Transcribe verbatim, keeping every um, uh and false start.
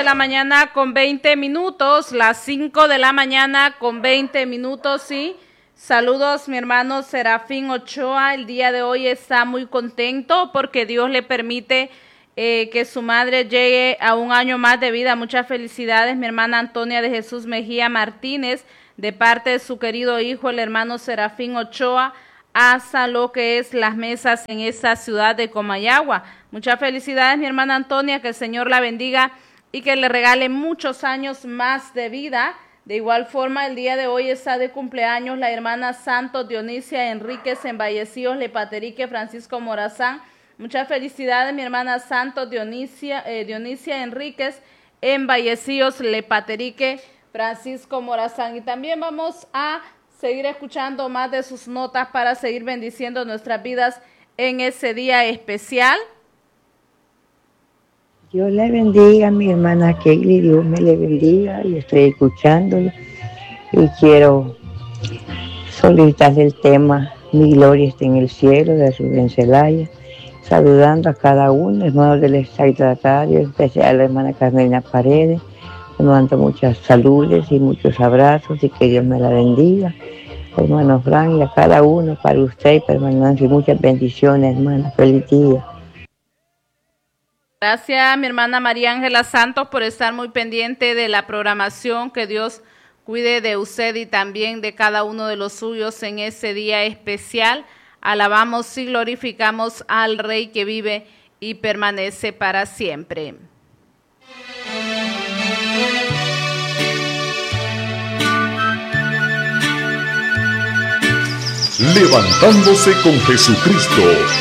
la mañana con veinte minutos, las cinco de la mañana con veinte minutos, sí. Saludos, mi hermano Serafín Ochoa. El día de hoy está muy contento porque Dios le permite eh, que su madre llegue a un año más de vida. Muchas felicidades, mi hermana Antonia de Jesús Mejía Martínez, de parte de su querido hijo, el hermano Serafín Ochoa, hasta lo que es las mesas en esta ciudad de Comayagua. Muchas felicidades, mi hermana Antonia, que el Señor la bendiga y que le regale muchos años más de vida. De igual forma, el día de hoy está de cumpleaños la hermana Santos Dionisia Enríquez en Vallecillos, Lepaterique, Francisco Morazán. Muchas felicidades, mi hermana Santos Dionisia, eh, Dionisia Enríquez en Vallecillos, Lepaterique, Francisco Morazán. Y también vamos a seguir escuchando más de sus notas para seguir bendiciendo nuestras vidas en ese día especial. Dios le bendiga a mi hermana Keili, Dios me le bendiga, y estoy escuchándole y quiero solicitarle el tema Mi Gloria está en el cielo de Rubén Celaya, saludando a cada uno, hermanos del extradatario, en especial a la hermana Carmelina Paredes. Le mando muchas saludes y muchos abrazos y que Dios me la bendiga, hermano Frank, y a cada uno, para usted y para hermano Nancy, muchas bendiciones, hermana, feliz día. Gracias, mi hermana María Ángela Santos, por estar muy pendiente de la programación. Que Dios cuide de usted y también de cada uno de los suyos en ese día especial. Alabamos y glorificamos al Rey que vive y permanece para siempre. Levantándose con Jesucristo.